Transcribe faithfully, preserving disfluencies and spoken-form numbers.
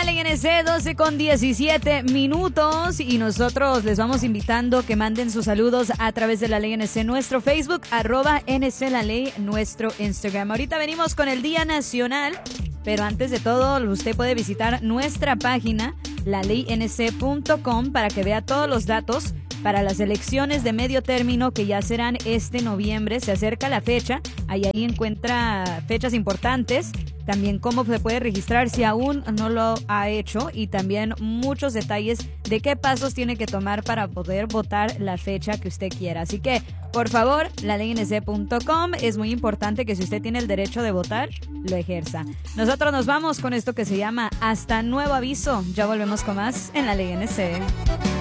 la Ley N C, doce con diecisiete minutos, y nosotros les vamos invitando que manden sus saludos a través de la Ley N C, nuestro Facebook, arroba N C la Ley, nuestro Instagram. Ahorita venimos con el Día Nacional, pero antes de todo usted puede visitar nuestra página, la ley n c punto com, para que vea todos los datos para las elecciones de medio término que ya serán este noviembre. Se acerca la fecha, ahí, ahí encuentra fechas importantes, también cómo se puede registrar si aún no lo ha hecho, y también muchos detalles de qué pasos tiene que tomar para poder votar la fecha que usted quiera. Así que, por favor, la ley n c punto com, es muy importante que si usted tiene el derecho de votar, lo ejerza. Nosotros nos vamos con esto que se llama Hasta Nuevo Aviso. Ya volvemos con más en la Ley N C.